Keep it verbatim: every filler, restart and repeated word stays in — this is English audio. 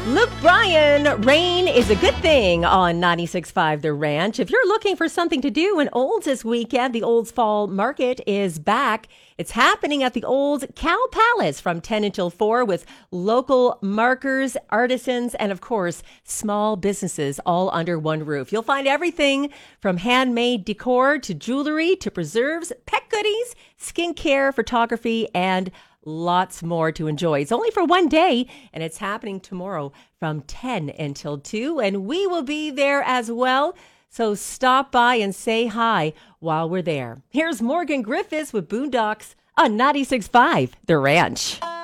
Luke Bryan, rain is a good thing on ninety-six point five The Ranch. If you're looking for something to do in Olds this weekend, the Olds Fall Market is back. It's happening at the Olds Cow Palace from ten until four with local markers, artisans, and of course, small businesses all under one roof. You'll find everything from handmade decor to jewelry to preserves, pet goodies, skincare, photography, and lots more to enjoy. It's only for one day, and it's happening tomorrow from ten until two, and we will be there as well. So stop by and say hi while we're there. Here's Morgan Griffiths with Boondocks on ninety-six point five The Ranch.